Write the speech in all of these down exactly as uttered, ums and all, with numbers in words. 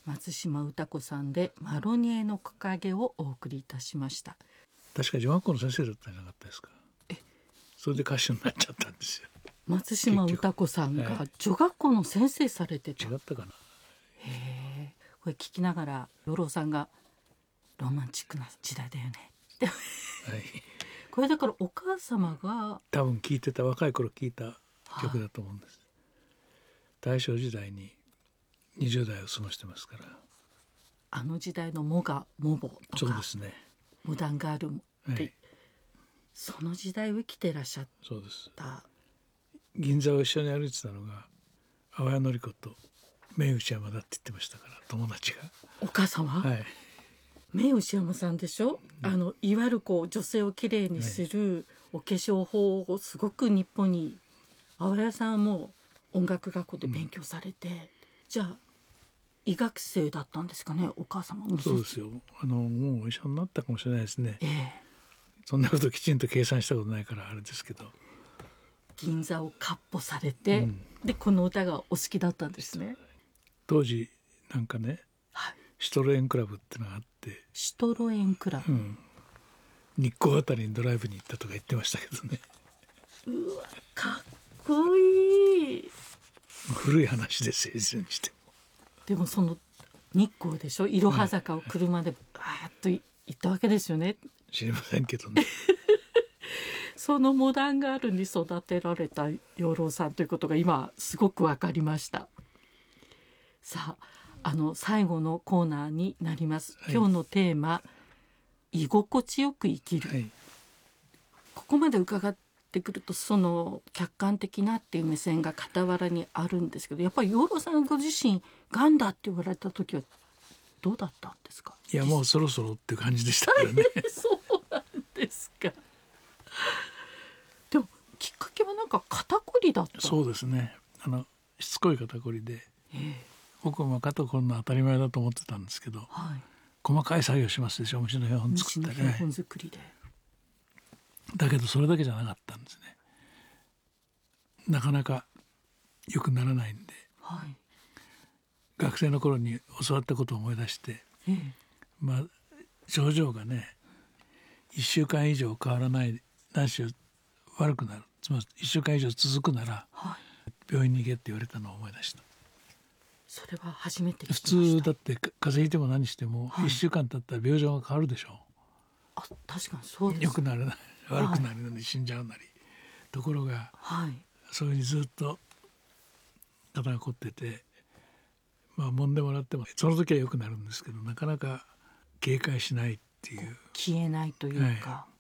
松島歌子さんでマロニエの木陰をお送りいたしました。 確か女学校の先生だったんじゃなかったですか。えそれで歌手になっちゃったんですよ。 松島歌子さんが女学校の先生されてた。 違ったかな。 へえ。これ聞きながら養老さんがロマンチックな時代だよねって、はい、これだからお母様が多分聴いてた、若い頃聴いた曲だと思うんです、はあ、大正時代ににじゅう代を過ごしてますから。 あの時代のモガモボとかそうですね、 モダンガールって、はい、その時代を生きてらっしゃった。 そうです。銀座を一緒に歩いてたのが淡谷のり子と名内山だって言ってましたから、友達が。 お母様、はい、名内山さんでしょ、うん、あのいわゆるこう女性をきれいにするお化粧法をすごく日本に、淡谷さんも音楽学校で勉強されて、うん、じゃあ医学生だったんですかね、お母様も。 そうですよ。あのもうお医者になったかもしれないですね、えー、そんなこときちんと計算したことないからあれですけど。 銀座をかっ歩されて、うん、でこの歌がお好きだったんですね。 当時なんかね、はい、シトロエンクラブってのがあって。 シトロエンクラブ、うん、 日光あたりにドライブに行ったとか言ってましたけどね。 うわかっこいい。 古い話ですよ、いずれにしても。 でもその日光でしょ、いろは坂を車でバーッと行ったわけですよね。 知りませんけどね。 そのモダンガールに育てられた養老さんということが今すごく分かりました。さあ、あの最後のコーナーになります、はい、今日のテーマ、居心地よく生きる、はい、ここまで伺ってくるとその客観的なっていう目線が傍らにあるんですけど、やっぱり養老さんご自身がんだって言われた時はどうだったんですか。 いやもうそろそろって感じでしたからね。 そうなんですか。でもきっかけはなんか肩こりだった。 そうですね、あのしつこい肩こりで、えー、僕も肩こるのは当たり前だと思ってたんですけど、はい、細かい作業しますでしょ、虫の標本作ったり、ね、 虫の標本作りで。 だけどそれだけじゃなかったんですね。なかなか良くならないんで、はい、学生の頃に教わったことを思い出して、えー、まあ症状がねいっしゅうかん以上変わらない、何しろ悪くなる、つまりいっしゅうかん以上続くなら、はい、病院に行けって言われたのを思い出した。 それは初めて聞きました。 普通だって風邪ひいても何しても、はい、いっしゅうかん経ったら病状が変わるでしょ。 あ、確かにそうです。 良くなるな悪くなるのに死んじゃうなり、はい、ところが、はい、そういうふうにずっと肩が凝ってて、まあ揉んでもらってもその時は良くなるんですけど、なかなか警戒しないっていう、 消えないというか、はい、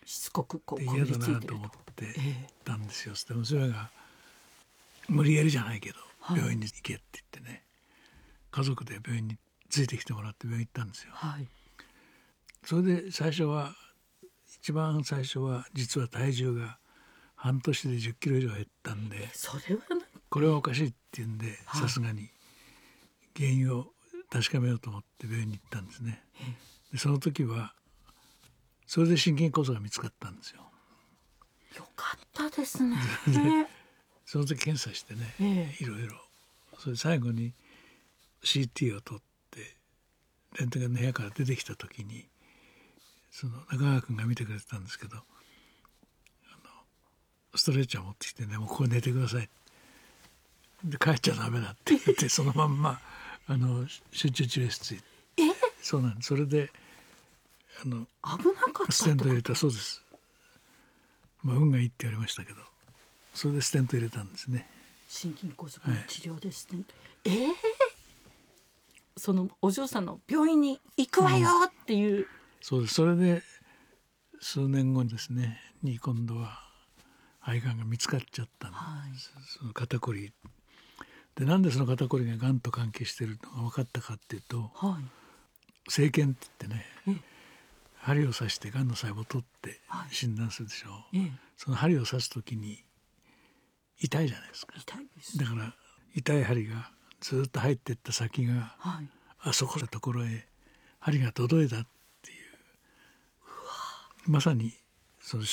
しつこくこうこびりついてると。嫌だなと思ってたんですよ、えー、で娘が無理やりじゃないけど、はい、病院に行けって言ってね、家族で病院についてきてもらって病院行ったんですよ、はい、それで最初は一番最初は実は体重が半年でじゅっキロ以上減ったんで、 それはこれはおかしいっていうんで、さすがに原因を確かめようと思って病院に行ったんですね。でその時はそれで心筋梗塞が見つかったんですよ。 よかったですね。 でその時検査してね、ええ、いろいろそれ最後に シーティー を取ってレントゲンの部屋から出てきた時に、その中川君が見てくれてたんですけど、あのストレッチャー持ってきてね、もうここ寝てくださいで、帰っちゃダメだって言ってそのまんまあの集中治療室に。 えそうなんです。それであの危なかったステント入れた。そうです、まあ、運がいいって言われましたけど、それでステント入れたんですね。 心筋梗塞の治療でステント、はい、えー、そのお嬢さんの病院に行くわよっていう、うん、 そうです。それで数年後にですねに今度は肺がんが見つかっちゃったんです、はい、その肩こりで。なんでその肩こりががんと関係しているのが分かったかっていうと、はい、生検って言ってね、針を刺してがんの細胞を取って診断するでしょう、はい、その針を刺す時に痛いじゃないですか。 痛いです。 だから痛い針がずっと入っていった先が、はい、あそこのところへ針が届いたっていう、うわまさにその